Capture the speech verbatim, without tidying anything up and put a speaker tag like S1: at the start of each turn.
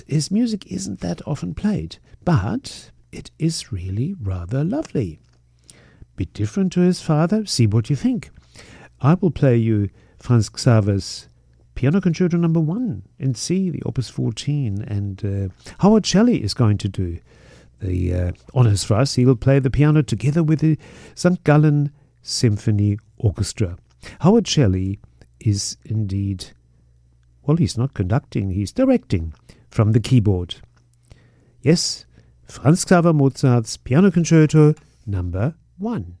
S1: His music isn't that often played, but it is really rather lovely. Bit different to his father. See what you think. I will play you Franz Xaver's Piano Concerto Number One in C, the Opus fourteen, and uh, Howard Shelley is going to do the uh, honors for us. He will play the piano together with the Sankt Gallen Symphony Orchestra. Howard Shelley is indeed, well, he's not conducting, he's directing from the keyboard. Yes, Franz Xaver Mozart's Piano Concerto Number One.